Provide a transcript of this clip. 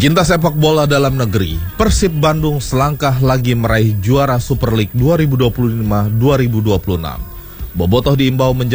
Pecinta sepak bola dalam negeri, Persib Bandung selangkah lagi meraih juara Super League 2025-2026. Bobotoh diimbau